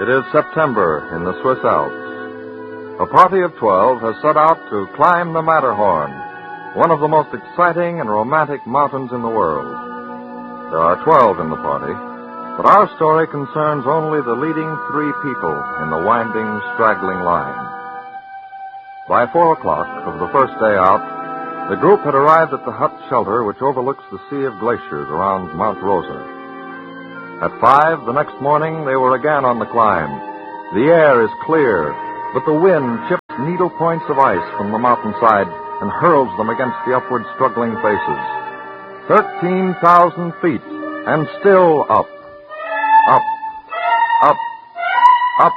It is September in the Swiss Alps. A party of 12 has set out to climb the Matterhorn, one of the most exciting and romantic mountains in the world. There are 12 in the party, but our story concerns only the leading 3 people in the winding, straggling line. By 4 o'clock of the first day out, the group had arrived at the hut shelter which overlooks the sea of glaciers around Mount Rosa. At 5 the next morning, they were again on the climb. The air is clear, but the wind chips needle points of ice from the mountainside and hurls them against the upward struggling faces. 13,000 feet, and still up, up, up, up.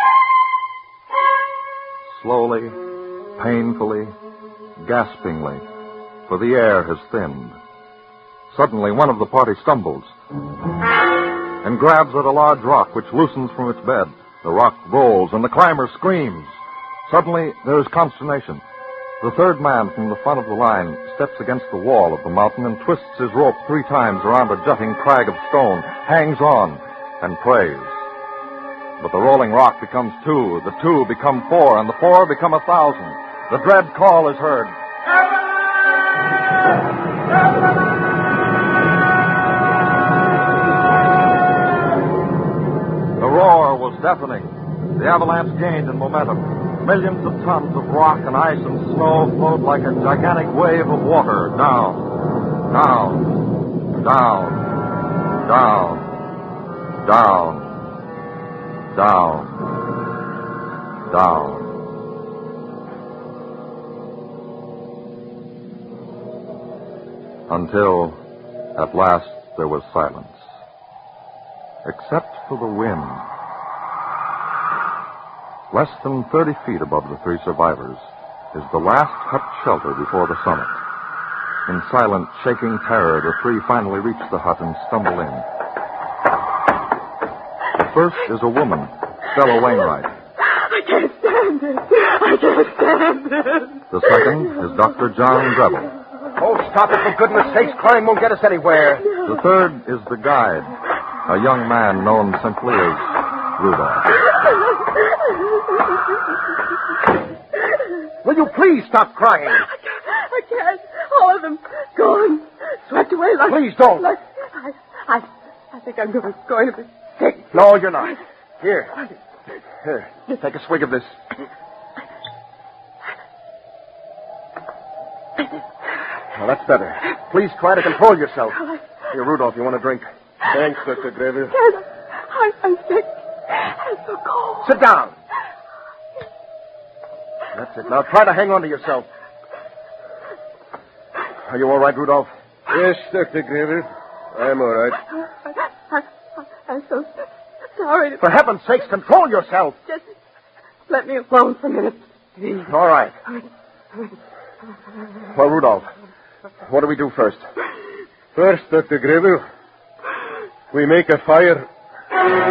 Slowly, painfully, gaspingly, for the air has thinned. Suddenly, one of the party stumbles and grabs at a large rock which loosens from its bed. The rock rolls, and the climber screams. Suddenly, there is consternation. The third man from the front of the line steps against the wall of the mountain and twists his rope 3 times around a jutting crag of stone, hangs on, and prays. But the rolling rock becomes 2, the 2 become 4, and the 4 become 1,000. The dread call is heard. The roar was deafening. The avalanche gained in momentum. Millions of tons of rock and ice and snow flowed like a gigantic wave of water down, down, down, down, down, down, down. Until, at last, there was silence. Except for the wind. Less than 30 feet above the 3 survivors is the last hut shelter before the summit. In silent, shaking terror, the 3 finally reach the hut and stumble in. The first is a woman, Stella Wainwright. I can't stand it. I can't stand it. The second is Dr. John Greville. Oh, stop it, for goodness sakes. Crying won't get us anywhere. The third is the guide, a young man known simply as Rudolph. Will you please stop crying? I can't. All of them gone. Swept away like... Please don't. I think I'm going to be sick. No, you're not. Here, take a swig of this. Well, that's better. Please try to control yourself. Here, Rudolph, you want a drink? Thanks, Dr. Greville. I'm sick. I'm so cold. Sit down. That's it. Now try to hang on to yourself. Are you all right, Rudolph? Yes, Dr. Greville. I'm all right. I'm so sorry. For heaven's sakes, control yourself. Just let me alone for a minute, please. All right. Well, Rudolph, what do we do first? First, Dr. Greville, we make a fire.